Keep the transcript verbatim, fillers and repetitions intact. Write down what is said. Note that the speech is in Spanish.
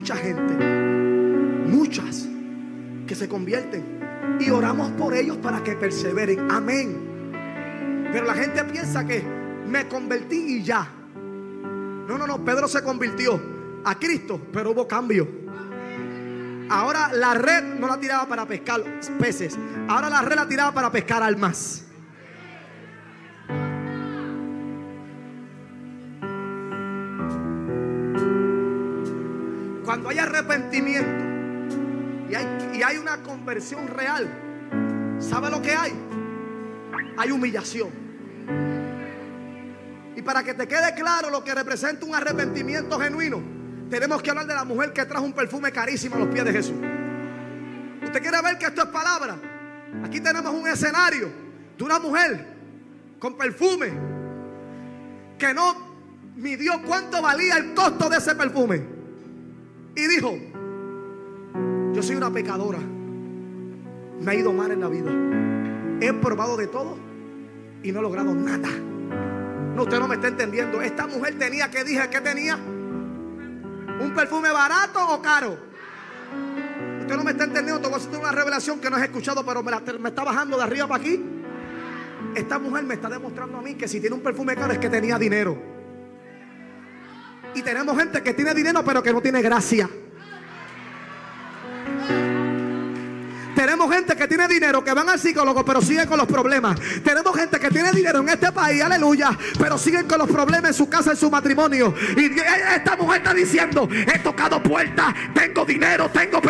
mucha gente, muchas que se convierten y oramos por ellos para que perseveren. Amén. Pero la gente piensa que me convertí y ya. No, no, no. Pedro se convirtió a Cristo, pero hubo cambio. Ahora la red no la tiraba para pescar peces, ahora la red la tiraba para pescar almas. Cuando hay arrepentimiento y hay, y hay una conversión real, ¿sabe lo que hay? Hay humillación. Y para que te quede claro lo que representa un arrepentimiento genuino, tenemos que hablar de la mujer que trajo un perfume carísimo a los pies de Jesús. ¿Usted quiere ver que esto es palabra? Aquí tenemos un escenario de una mujer con perfume que no midió cuánto valía el costo de ese perfume. Y dijo: yo soy una pecadora, me ha ido mal en la vida, he probado de todo y no he logrado nada. No, usted no me está entendiendo. Esta mujer tenía, ¿qué dije que tenía? ¿Un perfume barato o caro? Usted no me está entendiendo. Te voy a hacer una revelación que no has escuchado, pero me, la, me está bajando de arriba para aquí. Esta mujer me está demostrando a mí que si tiene un perfume caro es que tenía dinero. Y tenemos gente que tiene dinero pero que no tiene gracia. Tenemos gente que tiene dinero, que van al psicólogo pero siguen con los problemas. Tenemos gente que tiene dinero en este país, aleluya, pero siguen con los problemas en su casa, en su matrimonio. Y esta mujer está diciendo: he tocado puertas, tengo dinero, tengo